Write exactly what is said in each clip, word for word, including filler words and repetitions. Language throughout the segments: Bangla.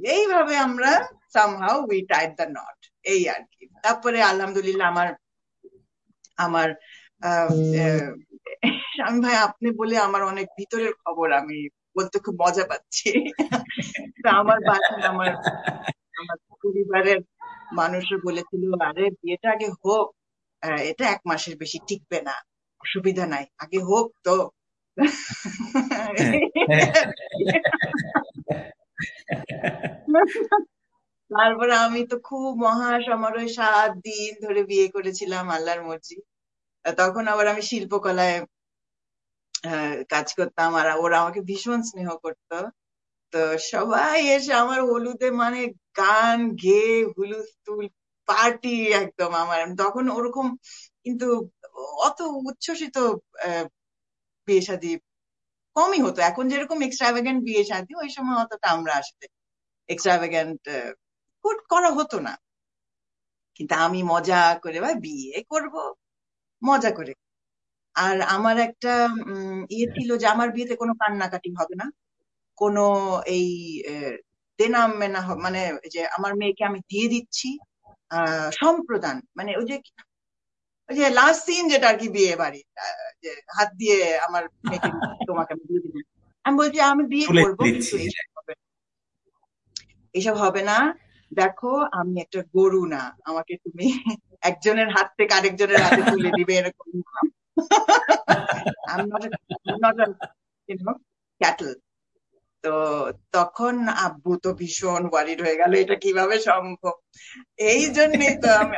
এইভাবে আমরা somehow we tied the knot, এই আর কি। তারপরে আলহামদুলিল্লাহ আমার আমার স্বামী ভাই আপনি বলে আমার অনেক ভিতরের খবর আমি বলতে খুব মজা পাচ্ছি। তা আমার বাসায় আমার আমার পরিবারের মানুষও বলেছিল, আরে বিয়েটা আগে হোক, এটা এক মাসের বেশি টিকবে না, অসুবিধা নাই, আগে হোক তো। তারপরে আমি তো খুব মহা সমারোহে সাত দিন ধরে বিয়ে করেছিলাম, আল্লাহর মর্জি। তখন আবার আমি শিল্পকলায় কাজ করতাম, আর ওরা আমাকে ভীষণ স্নেহ করতো। তো সবাই এসে আমার হলুদে মানে গান গেয়ে হুলুস্থুল পার্টি একদম আমার। তখন ওরকম কিন্তু অত উচ্ছ্বসিত বিয়ে শাদী কমই হতো, এখন যেরকম এক্সট্রাভ্যাগেন্ট বিয়ে শাদী ওই সময় অতটা আমরা আসলে এক্সট্রাভ্যাগেন্ট করা হতো না। কিন্তু আমি মজা করে ভাই বিয়ে করব মজা করে। আর আমার একটা ইয়ে ছিল যে আমার বিয়েতে কোনো কান্নাকাটি হবে না, কোনো এই দেনাম মেনা, মানে যে আমার মেয়েকে আমি দিয়ে দিচ্ছি আহ সম্প্রদান, মানে ওই যে ওই যে লাস্ট সিন যেটা আর কি বিয়ে বাড়ি, যে হাত দিয়ে আমার মেয়েকে তোমাকে আমি দিয়ে দিলাম, আমি বলছি আমি বিয়ে করবো কিন্তু এইসব হবে এইসব হবে না। দেখো আমি একটা গরু না, আমাকে তুমি একজনের হাত থেকে আরেকজনের হাতে তুলে দিবে এরকম। I'm not a, I'm not a, you know, cattle. তো তখন আব্বু তো ভীষণ ওয়ারিড হয়ে গেল, এটা কিভাবে সম্ভব। এই জন্যই তো আমি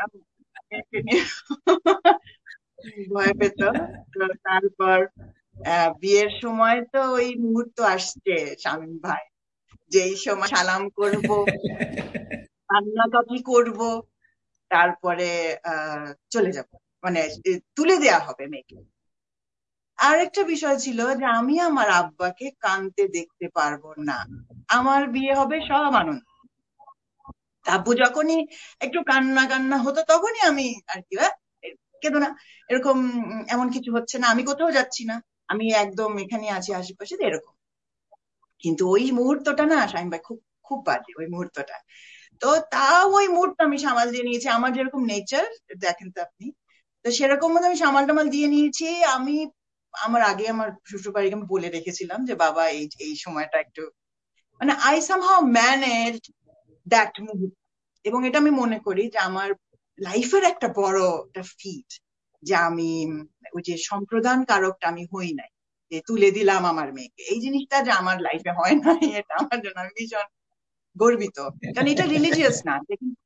ভয় পেত। তারপর বিয়ের সময় তো ওই মুহূর্ত আসছে শামীম ভাই, যেই সময় সালাম করব, কান্নাকাটি করব, তারপরে আহ চলে যাব, মানে তুলে দেয়া হবে মেয়েকে। আরেকটা বিষয় ছিল যে আমি আমার আব্বাকে কাঁদতে দেখতে পারবো না, আমার বিয়ে হবে সব আনন্দ। আব্বু যখনই একটু কান্না কান্না হতো তখনই আমি আর কি কেঁদো না, এরকম এমন কিছু হচ্ছে না, আমি কোথাও যাচ্ছি না, আমি একদম এখানে আছি আশেপাশে, এরকম। কিন্তু ওই মুহূর্তটা না শামীম ভাই খুব খুব বাজে ওই মুহূর্তটা। তো তাও ওই মুহূর্ত আমি সামাল দিয়ে নিয়েছি, আমার যেরকম নেচার দেখেন তো আপনি, তো সেরকম মতো আমি সামাল টামাল দিয়ে নিয়েছি। আমি আমার আগে আমার শ্বশুর বাড়িকে আমি বলে রেখেছিলাম যে বাবা এই এই সময়টা একটু মানে আই সামহাউ ম্যানেজড দ্যাট মুহূর্ত, এবং এটা আমি মনে করি যে আমার লাইফের একটা বড় একটা ফিট, যে আমি ওই যে সম্প্রদান কারকটা আমি হই নাই, যে তুলে দিলাম আমার মেয়েকে, এই জিনিসটা যে আমার লাইফে হয় নাই, এটা আমার জন্য আমি ভীষণ গর্বিত, কারণ এটা রিলিজিয়াস না,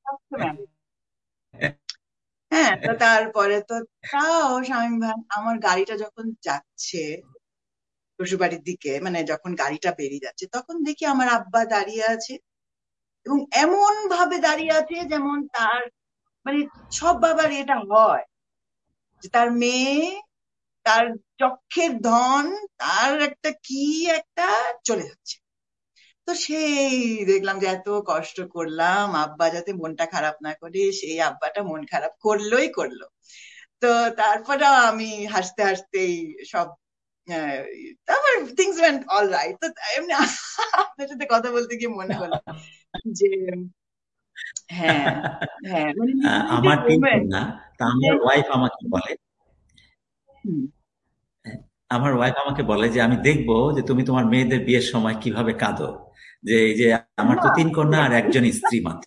হ্যাঁ। তো তারপরে তো তাও শামীম ভাই আমার গাড়িটা যখন যাচ্ছে শ্বশুরবাড়ির দিকে, মানে যখন গাড়িটা বেরিয়ে যাচ্ছে, তখন দেখি আমার আব্বা দাঁড়িয়ে আছে, এবং এমন ভাবে দাঁড়িয়ে আছে যেমন তার মানে সব বাবার এটা হয় যে তার মেয়ে, তার চক্ষের ধন, তার একটা কি একটা চলে যাচ্ছে। তো সেই দেখলাম যে এত কষ্ট করলাম আব্বা যাতে মনটা খারাপ না করে, সেই আব্বাটা মন খারাপ করলোই করলো। তো তারপরে আমি হাসতে হাসতেই সব, তারপর থিংস ওয়েন্ট অল রাইট। তো এমনি আপনার সাথে কথা বলতে গিয়ে মনে হলো যে হ্যাঁ হ্যাঁ আমার না, তা আমার ওয়াইফ আমাকে বলে আমার ওয়াইফ আমাকে বলে যে আমি দেখবো যে তুমি তোমার মেয়েদের বিয়ের সময় কিভাবে কাঁদো, যে এই যে আমার তো তিন কন্যা আর একজন স্ত্রী মাত্র।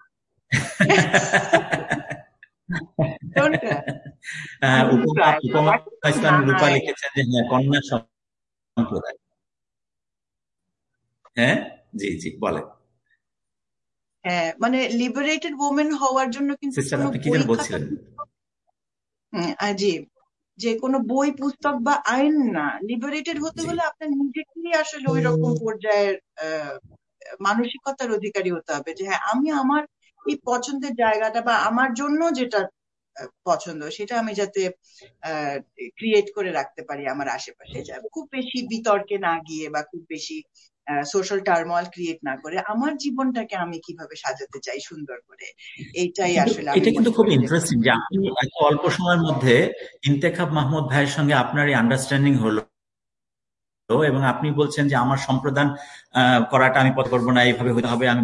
রূপা লিখেছেন যে হ্যাঁ কন্যা সম্প্রদায়। হ্যাঁ জি জি বলে। হ্যাঁ মানে লিবারেটেড ওমেন হওয়ার জন্য কিন্তু জি, যে কোনো বই পুস্তক বা আইন না, লিবারেটেড হতে হলে আপনার নিজেকেই আসলে ওই রকম পর্যায়ের মানসিকতার অধিকারী হতে হবে যে হ্যাঁ আমি আমার এই পছন্দের জায়গাটা বা আমার জন্য যেটা পছন্দ সেটা আমি যাতে ক্রিয়েট করে রাখতে পারি আমার আশেপাশে, খুব বেশি বিতর্কে না গিয়ে বা খুব বেশি সোশ্যাল টার্মোয়াল ক্রিয়েট না করে আমার জীবনটাকে আমি কিভাবে সাজাতে চাই সুন্দর করে, এইটাই আসলে। এটা কিন্তু খুব ইন্টারেস্টিং যে আপনি এত অল্প সময়ের মধ্যে ইন্তেখাব মাহমুদ ভাইয়ের সঙ্গে আপনার এই আন্ডারস্ট্যান্ডিং হলো, এবং আপনি বলছেন যে আমার সম্প্রদান করাটা আমি পছন্দ করবো না, এইভাবে হতে হবে, আমি